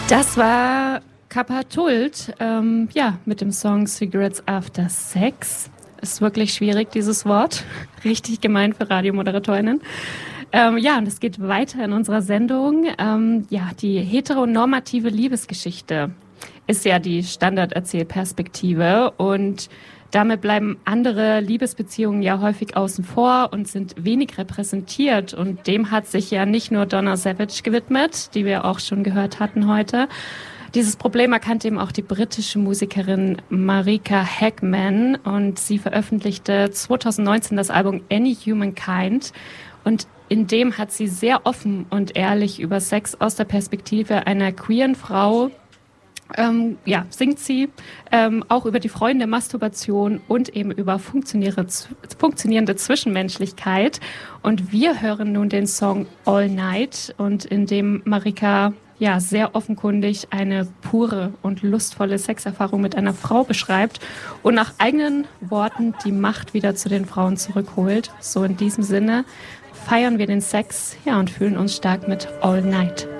Das war Kappa Tult, mit dem Song Cigarettes After Sex. Ist wirklich schwierig, dieses Wort. Richtig gemein für Radiomoderatorinnen. Und es geht weiter in unserer Sendung. Die heteronormative Liebesgeschichte ist ja die Standarderzählperspektive und damit bleiben andere Liebesbeziehungen ja häufig außen vor und sind wenig repräsentiert. Und dem hat sich ja nicht nur Donna Savage gewidmet, die wir auch schon gehört hatten heute. Dieses Problem erkannte eben auch die britische Musikerin Marika Hackman und sie veröffentlichte 2019 das Album Any Humankind. Und in dem hat sie sehr offen und ehrlich über Sex aus der Perspektive einer queeren Frau singt sie auch über die Freuden der Masturbation und eben über funktionierende Zwischenmenschlichkeit. Und wir hören nun den Song All Night und in dem Marika sehr offenkundig eine pure und lustvolle Sexerfahrung mit einer Frau beschreibt und nach eigenen Worten die Macht wieder zu den Frauen zurückholt. So in diesem Sinne feiern wir den Sex und fühlen uns stark mit All Night.